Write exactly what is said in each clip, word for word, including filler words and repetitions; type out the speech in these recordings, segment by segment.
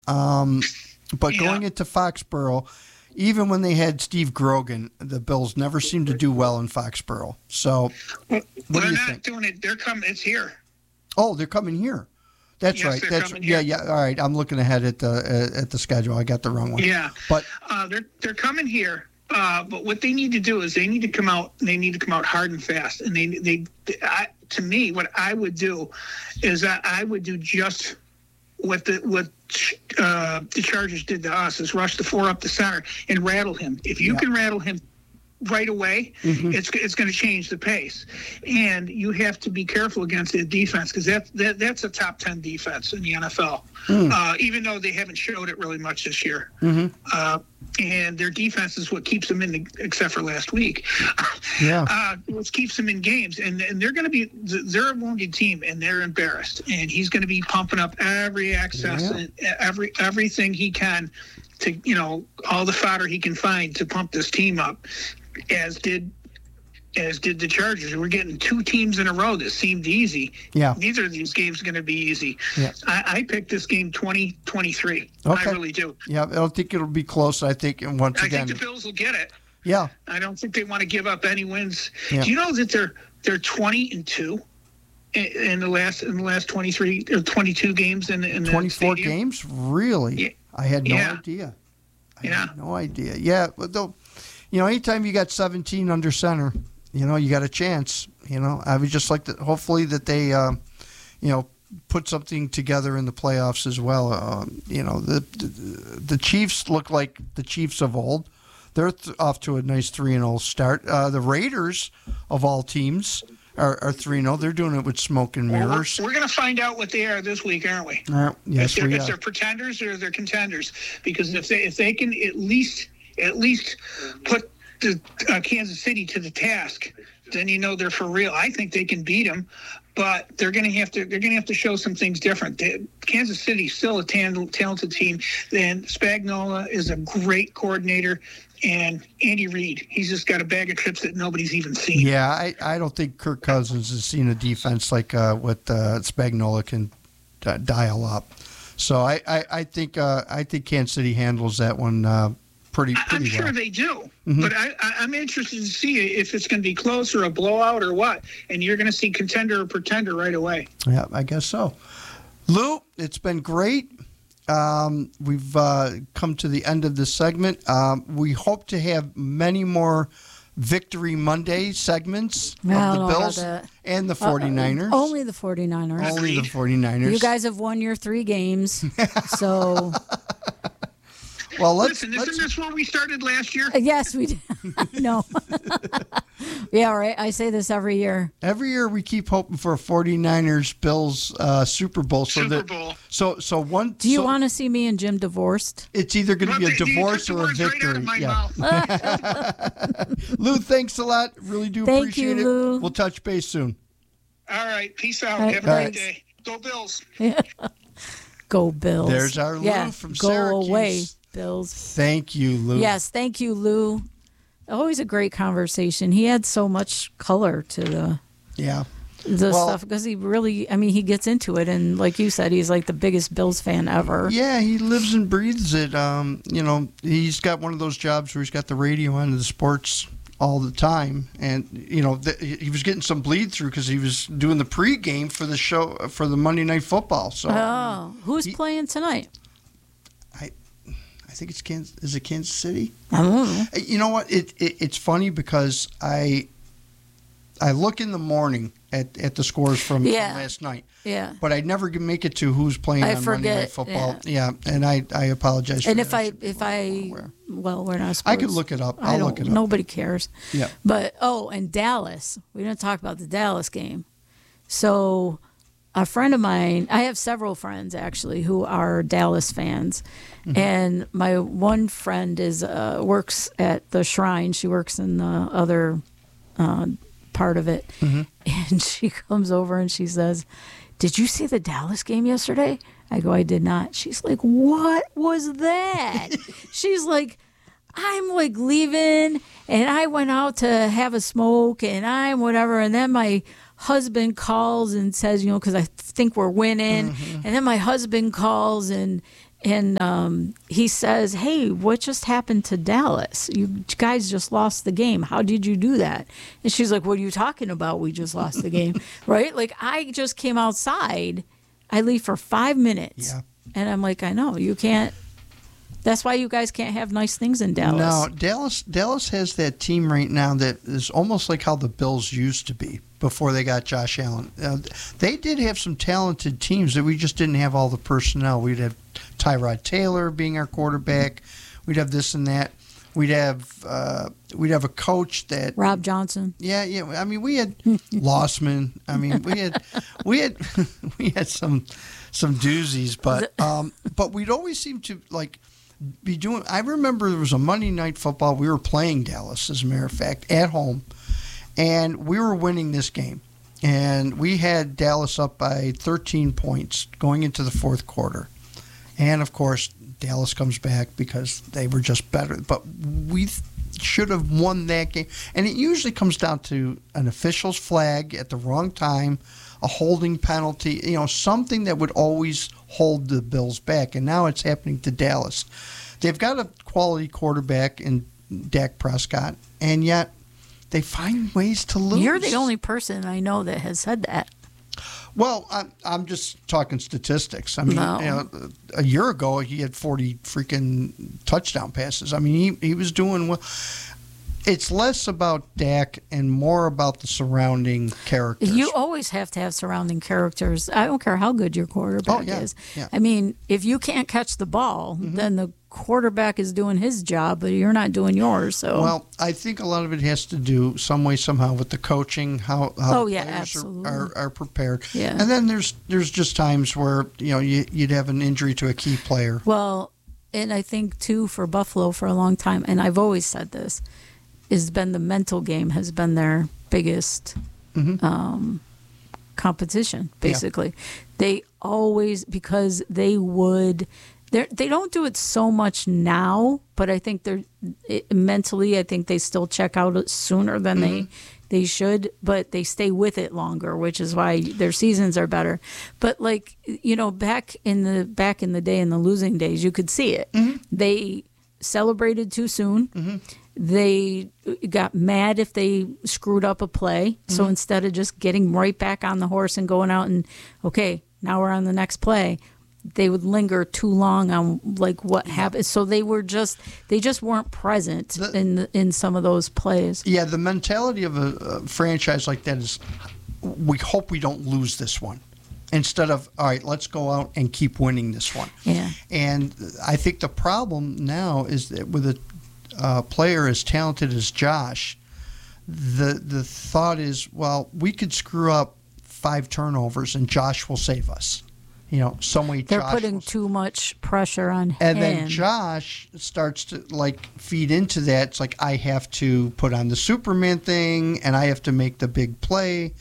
Um, but Yeah. going into Foxborough, even when they had Steve Grogan, the Bills never seemed to do well in Foxborough. So, Well, what do they're you not think? doing it. They're coming. It's here. Oh, they're coming here. That's Yes, right. they're That's coming yeah, here. yeah. All right, I'm looking ahead at the uh, at the schedule. I got the wrong one. Yeah, But uh, they're they're coming here. Uh, but what they need to do is they need to come out. They need to come out hard and fast. And they they, I, to me, what I would do is that I would do just what the what uh, the Chargers did to us: is rush the four up the center and rattle him. If you Yeah. can rattle him right away, Mhm. it's it's going to change the pace. And you have to be careful against the defense because that, that that's a top ten defense in the N F L. Mm. Uh, even though they haven't showed it really much this year. Mhm. Uh, and their defense is what keeps them in, the, except for last week. Yeah. Uh, what keeps them in games, and and they're going to be they're a wounded team, and they're embarrassed. And he's going to be pumping up every access Yeah. and every everything he can to you know all the fodder he can find to pump this team up, as did. As did the Chargers. We're getting two teams in a row that seemed easy. Yeah. Neither of these games are going to be easy. Yeah. I, I picked this game twenty twenty-three. Okay. I really do. Yeah, I don't think it'll be close. I think, and once I again, think the Bills will get it. yeah, I don't think they want to give up any wins. Yeah. Do you know that they're they're twenty and two in, in the last in the last twenty-three or twenty-two games in, in the twenty-four stadium? games. Really, Yeah. I had no Yeah. idea. I Yeah. had no idea. Yeah, but though, you know, anytime you got seventeen under center, you know, you got a chance. You know, I would just like to hopefully that they, um, you know, put something together in the playoffs as well. Um, you know, the, the the Chiefs look like the Chiefs of old. They're th- off to a nice three and zero start. Uh, the Raiders, of all teams, are are three and zero. They're doing it with smoke and Well, mirrors. we're we're going to find out what they are this week, aren't we? Uh, yes, if they're, we if are. they're pretenders or they're contenders, because if they if they can at least at least put the uh, Kansas City to the task, then you know they're for real. I think they can beat them, but they're going to have to they're going to have to show some things different. They, Kansas City's still a tan- talented team. Then Spagnuolo is a great coordinator, and Andy Reid, he's just got a bag of tricks that nobody's even seen. Yeah, I, I don't think Kirk Cousins has seen a defense like uh, what uh, Spagnuolo can uh, dial up. So I, I, I think uh, I think Kansas City handles that one uh, pretty I'm pretty sure well. they do, Mhm. but I, I, I'm interested to see if it's going to be close or a blowout or what. And you're going to see contender or pretender right away. Yeah, I guess so. Lou, it's been great. Um, we've uh, come to the end of this segment. Um, we hope to have many more Victory Monday segments I don't of know the about Bills that. and the Uh, 49ers. only the 49ers. Only the 49ers. You guys have won your three games. So, well, let's, Listen, let's isn't this where we started last year? uh, yes, we did. No. Yeah, right. I say this every year. every year we keep hoping for a 49ers Bills uh, Super Bowl. So Super that, Bowl. So so one. Do you so want to see me and Jim divorced? It's either going to be a Well, you took divorce the or a words right out victory. of my yeah. mouth. Lou, thanks a lot. Really do Thank appreciate you, it. Lou. We'll touch base soon. All right, peace out. All right, Have a great thanks. day. Go Bills. Go Bills. There's our Lou yeah, from go Syracuse. away, Bills. Thank you, Lou. Yes, thank you, Lou. Always a great conversation. He had so much color to the Yeah. the Well- stuff because he really, I mean, he gets into it, and like you said, he's like the biggest Bills fan ever. Yeah, he lives and breathes it. Um, you know, he's got one of those jobs where he's got the radio on the sports all the time, and you know th- he was getting some bleed through because he was doing the pregame for the show for the Monday Night Football. So Oh, who's He- playing tonight? I think it's Kansas. Is it Kansas City? I don't know. You know what? It, it it's funny because I I look in the morning at, at the scores from, from Yeah. last night, Yeah. but I never can make it to who's playing I on Monday Night forget, Football. Yeah, and I, I apologize. And for if that. I should be if a little I more aware. well, we're not. I Sports. could look it up. I I'll don't, look it up. Nobody cares. Yeah. But oh, and Dallas. We didn't talk about the Dallas game. So, a friend of mine. I have several friends actually who are Dallas fans, Mm-hmm. and my one friend is uh, works at the Shrine. She works in the other uh, part of it, Mm-hmm. and she comes over and she says, "Did you see the Dallas game yesterday?" I go, "I did not." She's like, "What was that?" She's like, "I'm like leaving, and I went out to have a smoke, and I'm whatever, and then my husband calls and says, you know, because I think we're winning, Mm-hmm. and then my husband calls and and um, he says, "Hey, what just happened to Dallas? You guys just lost the game. How did you do that?" And she's like, "What are you talking about? We just lost the game." Right? Like, I just came outside. I leave for five minutes. Yeah. And I'm like, I know, you can't. That's why you guys can't have nice things in Dallas. No, Dallas Dallas has that team right now that is almost like how the Bills used to be before they got Josh Allen. Uh, they did have some talented teams that we just didn't have all the personnel. We'd have Tyrod Taylor being our quarterback. We'd have this and that. We'd have uh, we'd have a coach that Rob Johnson. Yeah, yeah. I mean, we had Lossman. I mean, we had we had we had some some doozies, but um, but we'd always seem to like be doing. I remember there was a Monday Night Football. We were playing Dallas, as a matter of fact, at home, and we were winning this game, and we had Dallas up by thirteen points going into the fourth quarter, and of course, Dallas comes back because they were just better. But we should have won that game. And it usually comes down to an official's flag at the wrong time, a holding penalty, you know, something that would always hold the Bills back. And now it's happening to Dallas. They've got a quality quarterback in Dak Prescott, and yet they find ways to lose. You're the only person I know that has said that. Well, I'm, I'm just talking statistics. I mean, No. you know, a year ago he had forty freaking touchdown passes. I mean, he he was doing well. It's less about Dak and more about the surrounding characters. You always have to have surrounding characters. I don't care how good your quarterback Oh, yeah, is. yeah. I mean, if you can't catch the ball, Mm-hmm. then the quarterback is doing his job, but you're not doing yours. So, Well, I think a lot of it has to do some way somehow with the coaching, how, how Oh, yeah, players absolutely. are, are, are prepared. Yeah. And then there's there's just times where you know you, you'd have an injury to a key player. well, and I think too for Buffalo for a long time, and I've always said this, has been the mental game has been their biggest Mhm. um, competition. Basically, they always because they would. They they don't do it so much now, but I think they're it, mentally. I think they still check out sooner than they they should, but they stay with it longer, which is why their seasons are better. But like you know, back in the back in the day, in the losing days, you could see it. They celebrated too soon. They got mad if they screwed up a play. So instead of just getting right back on the horse and going out and okay, now we're on the next play. They would linger too long on like what happened. So they were just they just weren't present The- in the, in some of those plays. Yeah, the mentality of a, a franchise like that is, we hope we don't lose this one, instead of all right, let's go out and keep winning this one. Yeah. And I think the problem now is that with a uh, player as talented as Josh, the the thought is, well, we could screw up five turnovers and Josh will save us. You know, some way They're Josh putting will too much pressure on And him. then Josh starts to like feed into that. It's like I have to put on the Superman thing, and I have to make the big play,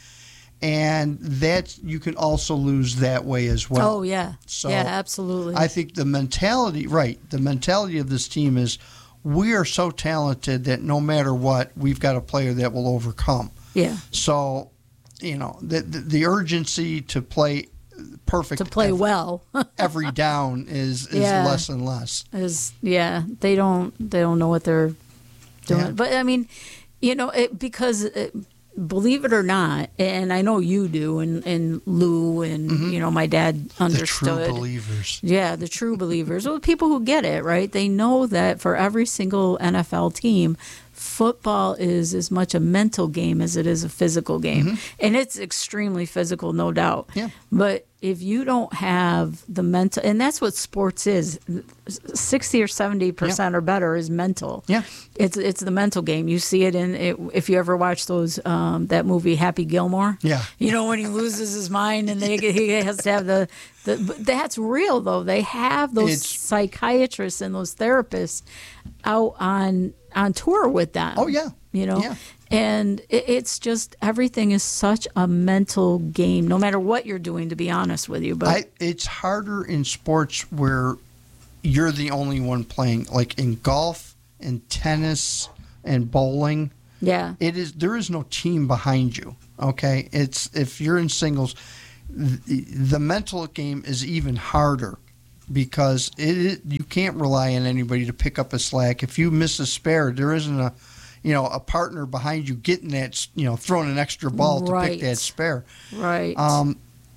and that you can also lose that way as well. oh yeah, So yeah, absolutely. I think the mentality, right? The mentality of this team is we are so talented that no matter what, we've got a player that will overcome. yeah, So, you know, the the, the urgency to play perfect to play every, well every down is is Yeah. less and less. is yeah. They don't they don't know what they're doing. Yeah. But I mean, you know, it, because it, believe it or not, and I know you do, and and Lou and you know my dad Mm-hmm. The understood. true believers. Yeah, the true believers, well, the people who get it, right? They know that for every single N F L team, football is as much a mental game as it is a physical game. And it's extremely physical, no doubt. Mm-hmm. Yeah. But if you don't have the mental, and that's what sports is, sixty or seventy percent or better is mental. Yeah. It's it's the mental game. You see it in it, if you ever watch those um, that movie Happy Gilmore. Yeah. You know when he loses his mind and they, he has to have the, the but that's real though. They have those It's- psychiatrists and those therapists out on on tour with them. Oh, yeah. You know. Yeah. And it, it's just everything is such a mental game, no matter what you're doing. To be honest with you, but I, it's harder in sports where you're the only one playing, like in golf and tennis and bowling. yeah, It is there is no team behind you. Okay, it's if you're in singles, the, the mental game is even harder because it, it you can't rely on anybody to pick up a slack. If you miss a spare, there isn't a you know a partner behind you getting that you know throwing an extra ball to Right. pick that spare. Right. Um,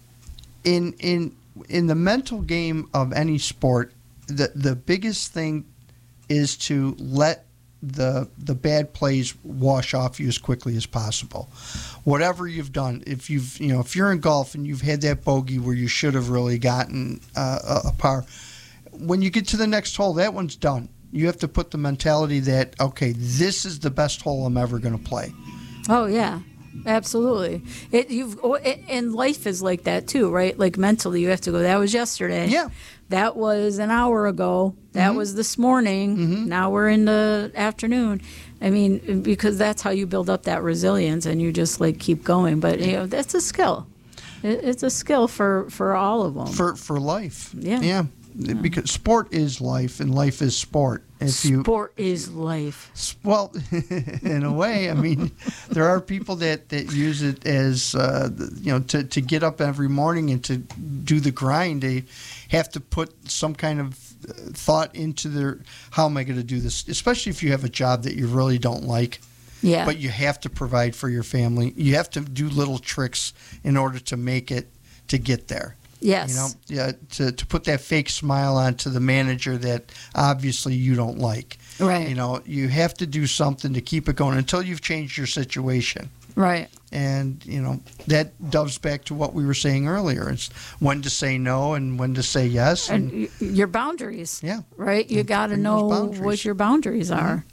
in in in the mental game of any sport, the the biggest thing is to let the the bad plays wash off you as quickly as possible. Whatever you've done, if you've you know if you're in golf and you've had that bogey where you should have really gotten uh, a, a par, when you get to the next hole, that one's done. You have to put the mentality that okay, this is the best hole I'm ever going to play. Oh yeah, absolutely. It you've oh, it, and life is like that too, right? Like mentally, you have to go. That was yesterday. Yeah. That was an hour ago. That Mm-hmm. was this morning. Mhm. Now we're in the afternoon. I mean, because that's how you build up that resilience, and you just like keep going. But you know, that's a skill. It, it's a skill for for all of them. For for life. Yeah. Yeah. Because sport is life and life is sport. If you Sport is life. well, in a way, I mean, there are people that, that use it as uh, you know to, to get up every morning and to do the grind. They have to put some kind of uh, thought into their how am I going to do this? Especially if you have a job that you really don't like, Yeah. but you have to provide for your family. You have to do little tricks in order to make it to get there. yes. You know, yeah, to, to put that fake smile onto the manager that obviously you don't like. Right. You know, you have to do something to keep it going until you've changed your situation. Right. And, you know, that doves back to what we were saying earlier. It's when to say no and when to say yes. And, And y- your boundaries. yeah. Right? You And got to bring those know boundaries. Mm-hmm. what your boundaries are.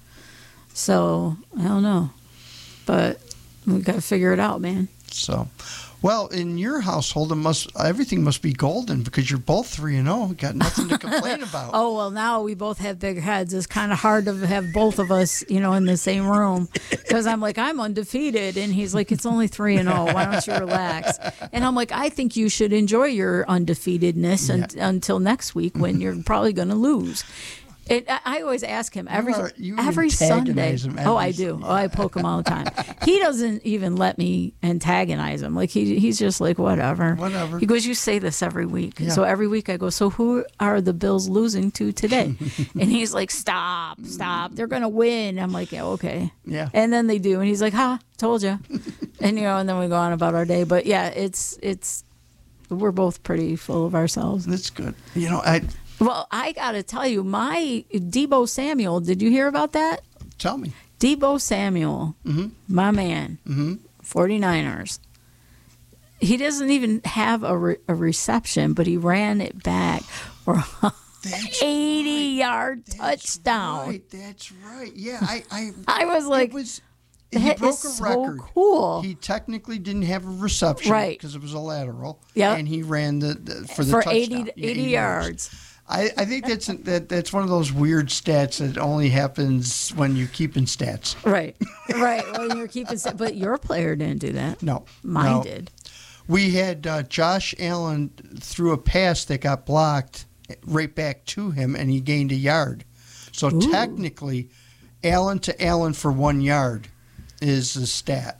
So, I don't know. But we got to figure it out, man. So, well, in your household, it must everything must be golden because you're both three and zero. Got nothing to complain about. Oh, well, now we both have big heads. It's kind of hard to have both of us, you know, in the same room because I'm like, I'm undefeated. And he's like, it's only three and oh. Why don't you relax? And I'm like, I think you should enjoy your undefeatedness un- until next week when you're probably going to lose. It, I I always ask him every are- you every Sunday. antagonize him oh, every I do. Oh, I poke him all the time. He doesn't even let me antagonize him. Like he he's just like whatever. Whatever. He goes, you say this every week. Yeah. So every week I go, so who are the Bills losing to today? And he's like, stop, stop. They're gonna win. I'm like, yeah, okay. Yeah. And then they do, and he's like, ha, told you. And you know, and then we go on about our day. But yeah, it's it's we're both pretty full of ourselves. That's good. You know, I Well, I got to tell you, my Debo Samuel, did you hear about that? tell me. Debo Samuel, Mhm. my man, Mm-hmm. 49ers. He doesn't even have a, re- a reception, but he ran it back for a That's eighty-yard That's touchdown. Right. That's right. Yeah, I, I, I was like, it was, he that broke is a so record. cool. He technically didn't have a reception, Right. Because it was a lateral. Yep. And he ran the, the for the for touchdown. eighty, Yeah, eighty yards. I, I think that's that that's one of those weird stats that only happens when you keep in stats. Right, right. Well, you're keeping, but your player didn't do that. No, Mine no. did. We had uh, Josh Allen threw a pass that got blocked right back to him, and he gained a yard. So Ooh. technically, Allen to Allen for one yard is a stat.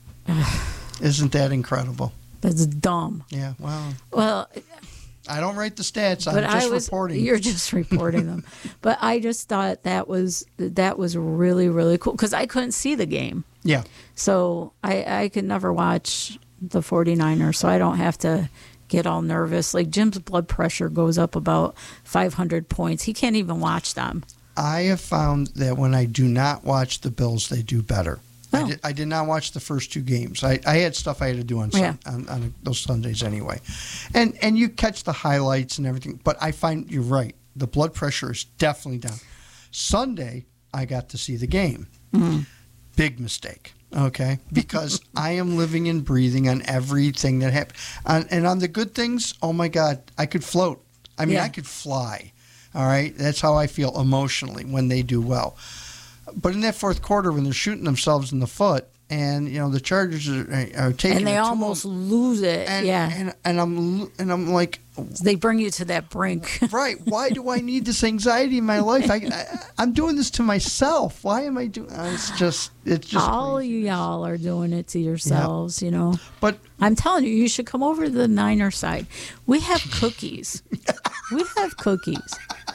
Isn't that incredible? That's dumb. Yeah. Well, Well, I don't write the stats. I'm but just I was reporting. you're just reporting them. But I just thought that was that was really really cool because I couldn't see the game, Yeah. so I I could never watch the 49ers, so I don't have to get all nervous. Like Jim's blood pressure goes up about five hundred points. He can't even watch them. I have found that when I do not watch the Bills, they do better. Oh. I, did, I did not watch the first two games. I, I had stuff I had to do on, sun, Yeah. on on those Sundays anyway, and and you catch the highlights and everything. But I find you're right. The blood pressure is definitely down. Sunday, I got to see the game. Mm-hmm. Big mistake. Okay, because I am living and breathing on everything that happened, on, and on the good things. Oh my God, I could float. I mean, Yeah. I could fly. All right, that's how I feel emotionally when they do well. But in that fourth quarter, when they're shooting themselves in the foot, and you know the Chargers are, are taking And they it to almost them. lose it. And, yeah. and and I'm and I'm like, They bring you to that brink. right? Why do I need this anxiety in my life? I, I I'm doing this to myself. Why am I doing? It's just it's just All crazy. y'all are doing it to yourselves, you know. But I'm telling you, you should come over to the Niner side. We have cookies. we have cookies.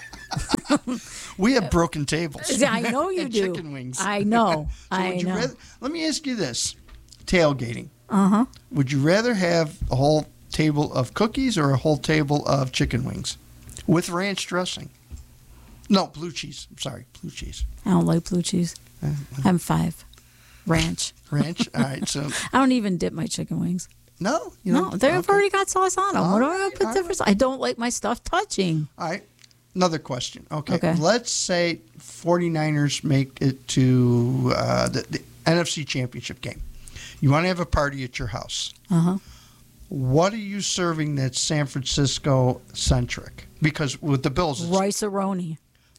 we have broken tables. I know you and do. Chicken wings. I know. So I would you know. rather, let me ask you this: tailgating. Uh huh. Would you rather have a whole table of cookies or a whole table of chicken wings with ranch dressing? No, blue cheese. I'm sorry, blue cheese. I don't like blue cheese. Uh, I'm five. Ranch. Ranch. All right. So I don't even dip my chicken wings. no, you No, know, they've okay. already got sauce on them. What do I Alright, put different? sauce? I don't like my stuff touching. All right. Another question. Okay. Okay. Let's say 49ers make it to uh, the, the N F C Championship game. You want to have a party at your house. Uh huh. What are you serving that's San Francisco centric? Because with the Bills, it's, Rice-A-Roni.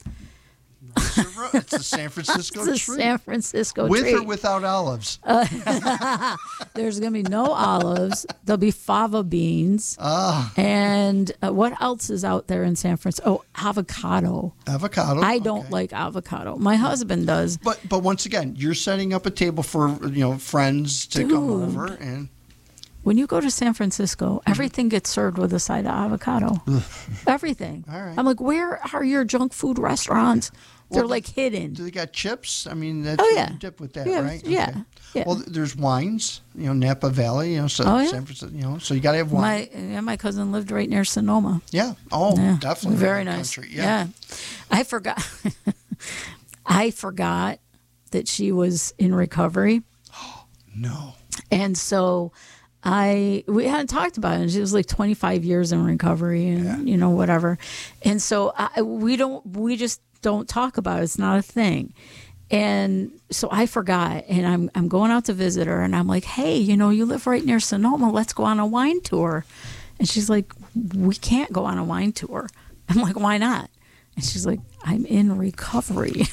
it's the San Francisco It's a treat. San Francisco With treat. or without olives? There's going to be no olives. There'll be fava beans. Ah, And uh, what else is out there in San Francisco? Oh, avocado. avocado. I don't okay. like avocado. My husband does. But but once again, you're setting up a table for you know friends to come Dude. over, and When you go to San Francisco, everything gets served with a side of avocado. Everything. All right. I'm like, where are your junk food restaurants? They're Well, like hidden. do they got chips? I mean, that's Oh, what yeah. you dip with that, Yeah, right? yeah, yeah. Well, there's wines. You know, Napa Valley. You know, so Oh, yeah. San Francisco. You know, so you got to have wine. My yeah, my cousin lived right near Sonoma. yeah. Oh, Yeah, definitely. very wine nice. country. Yeah. I forgot. I forgot that she was in recovery, No. and so I we hadn't talked about it. And she was like twenty-five years in recovery, and Yeah. you know whatever. And so I, we don't we just don't talk about it. It's not a thing. And so I forgot, and I'm I'm going out to visit her, and I'm like, hey, you know, you live right near Sonoma. Let's go on a wine tour. And she's like, we can't go on a wine tour. I'm like, why not? And she's like, I'm in recovery.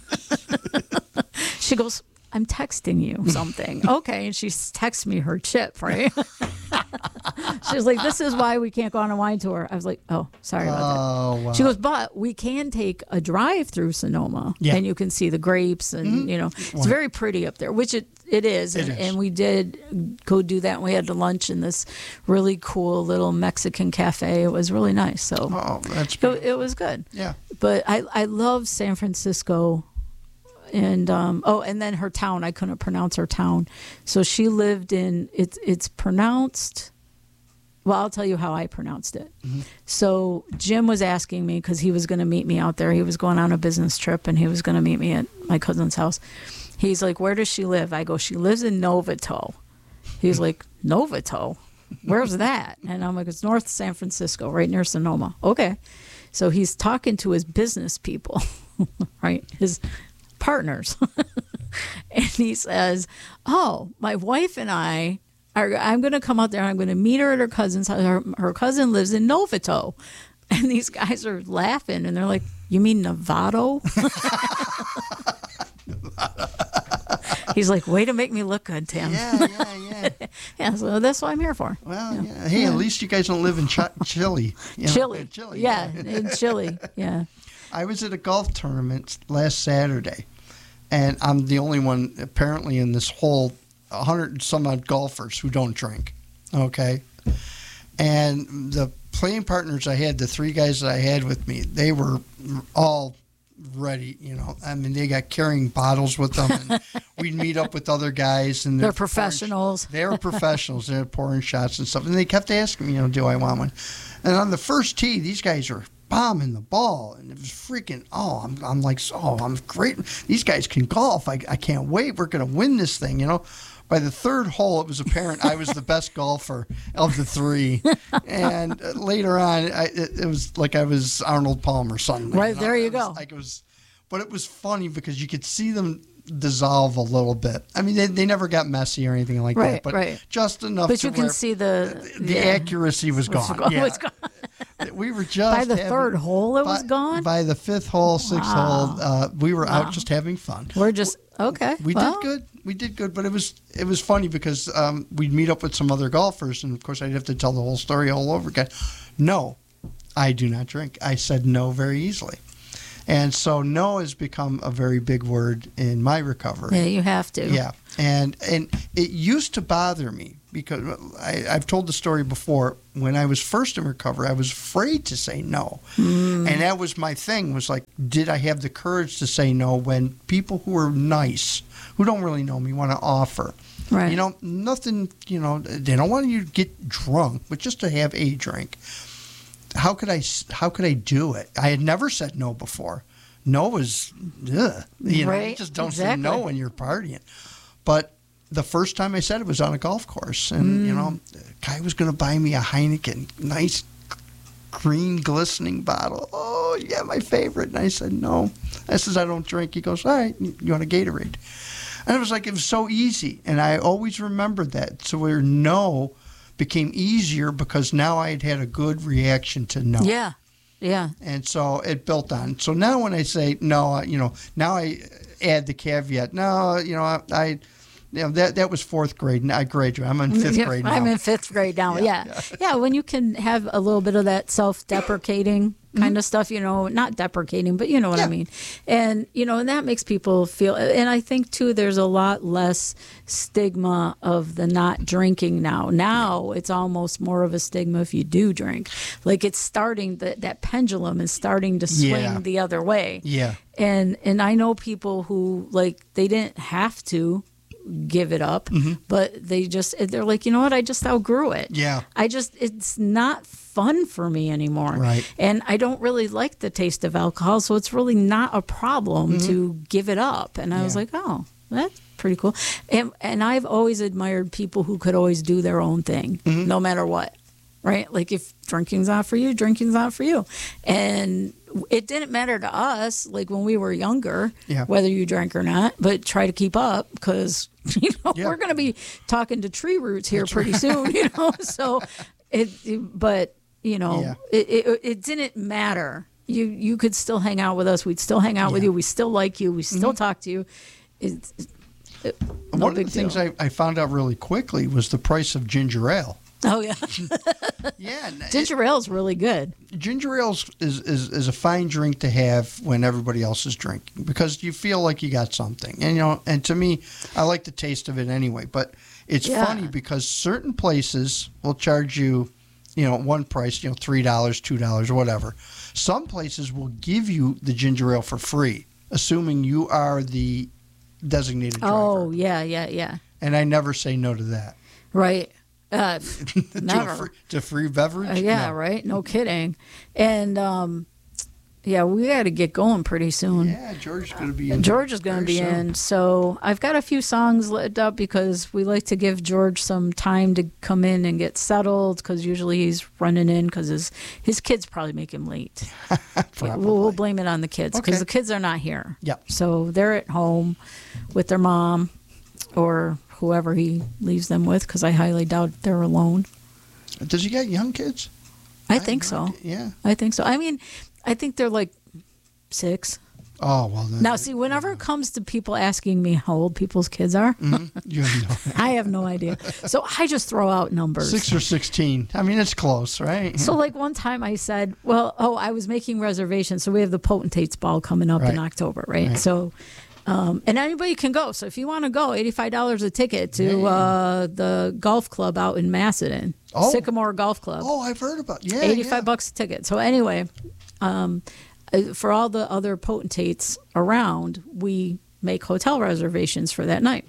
She goes, I'm texting you something. Okay. And she texts me her chip, right? She's like, this is why we can't go on a wine tour. I was like, oh, sorry about that. Oh, wow. She goes, but we can take a drive through Sonoma, Yeah. and you can see the grapes, and you know it's very pretty up there, which it it is. It and, is. and we did go do that. And we had lunch in this really cool little Mexican cafe. It was really nice. So Oh, that's it, beautiful. it was good. Yeah. But I I love San Francisco. And um, oh, and then her town. I couldn't pronounce her town, so she lived in. It's it's pronounced. Well, I'll tell you how I pronounced it. So Jim was asking me because he was going to meet me out there. He was going on a business trip, and he was going to meet me at my cousin's house. He's like, "Where does she live?" I go, "She lives in Novato." He's like, "Novato? Where's that?" And I'm like, "It's North San Francisco, right near Sonoma." Okay, so he's talking to his business people, right? His partners, and he says, "Oh, my wife and I." Are, I'm going to come out there. I'm going to meet her at her cousin's house. Her, her cousin lives in Novato. And these guys are laughing. And they're like, you mean Novato? He's like, way to make me look good, Tim. Yeah, yeah, yeah. Yeah, so that's what I'm here for. Well, yeah. Hey, at least you guys don't live in Ch- Chile. You know, Chile. in Chile. Yeah, in Chile. Yeah. I was at a golf tournament last Saturday, and I'm the only one apparently in this whole one hundred and some odd golfers who don't drink. Okay. And the playing partners I had, the three guys that I had with me, they were all ready. You know, I mean, they got carrying bottles with them, and we'd meet up with other guys, and They're pouring- professionals. They were professionals. They were pouring shots and stuff, and they kept asking me, you know, do I want one? And on the first tee, these guys are bombing the ball, and it was freaking. Oh, I'm, I'm like, oh, I'm great. These guys can golf. I, I can't wait. We're gonna win this thing, you know. By the third hole, it was apparent I was the best golfer of the three. And uh, later on, I, it, it was like I was Arnold Palmer suddenly. Right, there you It was go. Like it was, but it was funny because you could see them dissolve a little bit. I mean, they, they never got messy or anything like Right, that, but right. just enough. But to you can where see the... the yeah. accuracy was gone. gone. Yeah. Was gone. We were just By the having- third hole, it by, was gone? By the fifth hole, sixth Wow. hole, uh, we were Wow. out just having fun. We're just... Okay. We well, did good. we did good, but it was it was funny because um, we'd meet up with some other golfers, and of course I'd have to tell the whole story all over again. No, I do not drink. I said no very easily. And so no has become a very big word in my recovery. Yeah, you have to. Yeah. And and it used to bother me because I, I've told the story before. When I was first in recovery, I was afraid to say no. Mm. And that was my thing, was like, did I have the courage to say no when people who are nice, who don't really know me, want to offer? Right. You know, nothing, you know, they don't want you to get drunk, but just to have a drink. How could I? How could I do it? I had never said no before. No was, ugh. You know, right. you just don't exactly. say no when you're partying. But the first time I said it was on a golf course, and mm. you know, the guy was going to buy me a Heineken, nice green glistening bottle. Oh yeah, my favorite. And I said no. I says I don't drink. He goes, all right, you want a Gatorade? And it was like it was so easy, and I always remembered that. So where no became easier because now I had had a good reaction to no. Yeah, yeah. And so it built on. So now when I say no, you know, now I add the caveat. No, you know, I, I you know, that that was fourth grade. I graduated. I'm in fifth grade now. I'm in fifth grade now. Yeah, yeah. yeah. yeah when you can have a little bit of that self-deprecating kind mm-hmm. of stuff, you know, not deprecating, but you know what yeah. I mean. And, you know, and that makes people feel, and I think too, there's a lot less stigma of the not drinking now. Now yeah. it's almost more of a stigma if you do drink. Like it's starting, that that pendulum is starting to swing yeah. the other way. Yeah. And, and I know people who, like, they didn't have to give it up, mm-hmm. but they just, they're like, you know what, I just outgrew it. Yeah. I just, it's not fun for me anymore. Right. And I don't really like the taste of alcohol, so it's really not a problem mm-hmm. to give it up. And I yeah. was like, oh, that's pretty cool. And, and I've always admired people who could always do their own thing, mm-hmm. no matter what. Right? Like if drinking's not for you, drinking's not for you. And it didn't matter to us, like when we were younger, yeah. whether you drank or not, but try to keep up because, you know, yeah. we're going to be talking to tree roots here That's pretty right. soon, you know? So it, it but, you know, yeah. it, it, it didn't matter. You you could still hang out with us. We'd still hang out yeah. with you. We still like you. We still mm-hmm. talk to you. It's, it, no One of the things I, I found out really quickly was the price of ginger ale. Oh, yeah. yeah. Ginger ale is really good. Ginger ale is, is, is a fine drink to have when everybody else is drinking because you feel like you got something. And, you know, and to me, I like the taste of it anyway. But it's yeah. funny because certain places will charge you, you know, one price, you know, three dollars, two dollars, or whatever. Some places will give you the ginger ale for free, assuming you are the designated driver. Oh, yeah, yeah, yeah. And I never say no to that. Right. Uh, never. to, a free, to free beverage? Uh, yeah, no. right? No kidding. And, um, yeah, we got to get going pretty soon. Yeah, George is going to be in. George is going to be soon. in. So I've got a few songs lit up because we like to give George some time to come in and get settled because usually he's running in because his, his kids probably make him late. Probably. We'll, we'll blame it on the kids because okay. the kids are not here. Yep. So they're at home with their mom or whoever he leaves them with, because I highly doubt they're alone. Does he got young kids? I, I think so. Idea. Yeah. I think so. I mean, I think they're like six. Oh, well then. Now, see, whenever it comes to people asking me how old people's kids are, mm-hmm. you have no idea. I have no idea. So I just throw out numbers. Six or sixteen. I mean, it's close, right? So like one time I said, well, oh, I was making reservations. So we have the Potentates Ball coming up right. in October, right? right. So... Um, and anybody can go. So if you want to go, eighty-five dollars a ticket to uh, the golf club out in Macedon, oh. Sycamore Golf Club. Oh, I've heard about yeah, eighty-five yeah. bucks a ticket. So anyway, um, for all the other potentates around, we make hotel reservations for that night.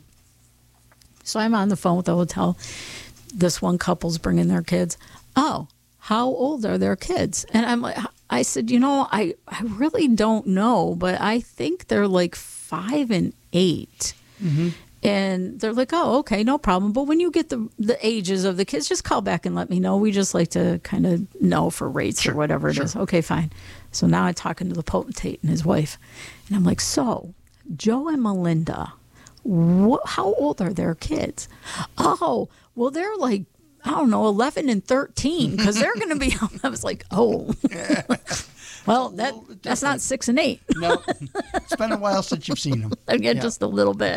So I'm on the phone with the hotel. This one couple's bringing their kids. Oh, how old are their kids? And I'm like, I said, you know, I, I really don't know, but I think they're like five and eight. Mm-hmm. And they're like, oh, okay, no problem. But when you get the the ages of the kids, just call back and let me know. We just like to kind of know for rates sure, or whatever it sure. is. Okay, fine. So now I'm talking to the potentate and his wife. And I'm like, so, Joe and Melinda, wh- how old are their kids? Oh, well, they're like, I don't know, eleven and thirteen, because they're going to be, I was like, oh. Well, that little bit that's not different. six and eight. No, it's been a while since you've seen them. Again, Yeah. just a little bit.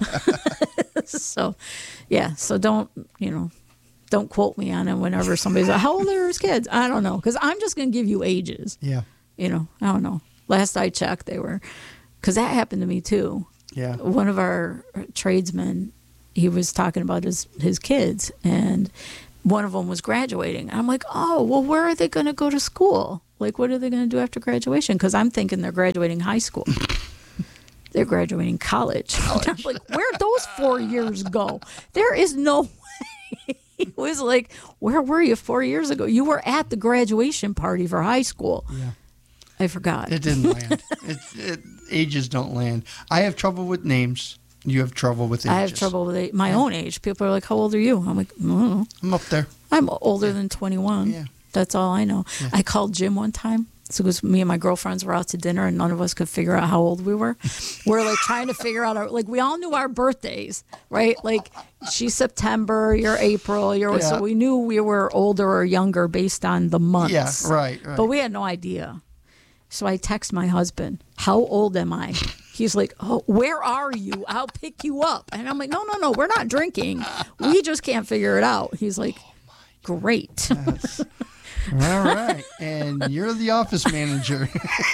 So, yeah. So don't, you know, don't quote me on it whenever somebody's like, how old are his kids? I don't know. Because I'm just going to give you ages. Yeah, You know, I don't know. Last I checked, they were, because that happened to me too. yeah. One of our tradesmen, he was talking about his, his kids, and one of them was graduating. I'm like, oh, well, where are they going to go to school? Like, what are they going to do after graduation? Because I'm thinking they're graduating high school. They're graduating college. I'm like, where'd those four years go? There is no way. He was like, where were you four years ago? You were at the graduation party for high school. Yeah. I forgot. It didn't land. it, it, ages don't land. I have trouble with names. You have trouble with ages. I have trouble with it. My own age. People are like, how old are you? I'm like, I don't know. I'm up there. I'm older than twenty-one. Yeah. That's all I know. I called Jim one time. So because me and my girlfriends were out to dinner and none of us could figure out how old we were. We're like trying to figure out our, like we all knew our birthdays, right? Like she's September, you're April, you're, Yeah. so we knew we were older or younger based on the months. Yeah, right, right. But we had no idea. So I text my husband, how old am I? He's like, oh, where are you? I'll pick you up. And I'm like, no, no, no, we're not drinking. We just can't figure it out. He's like, great. Yes. All right. And you're the office manager.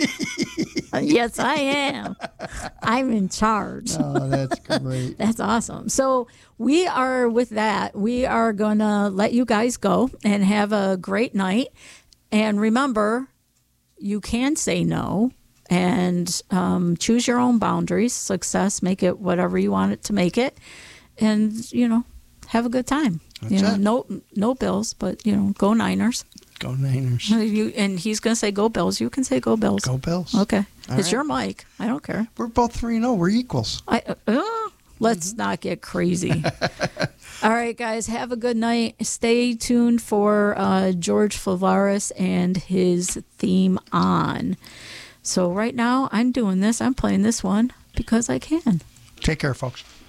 Yes, I am. I'm in charge. Oh, that's great. That's awesome. So we are, with that, we are going to let you guys go and have a great night. And remember, you can say no and um, choose your own boundaries. Success, make it whatever you want it to make it. And, you know, have a good time. That's you know, it. no, no Bills, but, you know, go Niners. Go Niners. You, and he's going to say go Bills. You can say go Bills. Go Bills. Okay. All It's right. your mic. I don't care. We're both three and oh. We're equals. I, uh, uh, let's not get crazy. All right, guys, have a good night. Stay tuned for uh, George Flavaris and his theme on. So right now, I'm doing this. I'm playing this one because I can. Take care, folks.